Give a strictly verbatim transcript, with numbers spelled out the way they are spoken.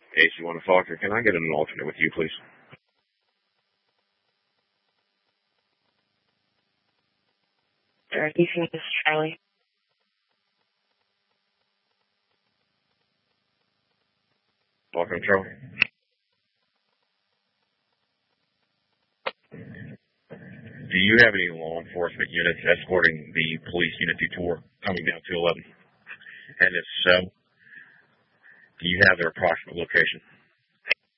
A C one Fokker, can I get an alternate with you, please? Sure, D C, this is Charlie. Welcome, Charlie. Do you have any law enforcement units escorting the police unit detour coming down two eleven? And if so, do you have their approximate location?